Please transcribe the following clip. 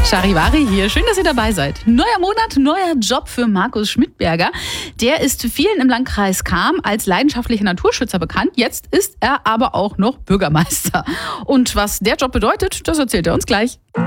Charivari hier. Schön, dass ihr dabei seid. Neuer Monat, neuer Job für Markus Schmidberger. Der ist vielen im Landkreis Cham als leidenschaftlicher Naturschützer bekannt. Jetzt ist er aber auch noch Bürgermeister. Und was der Job bedeutet, das erzählt er uns gleich.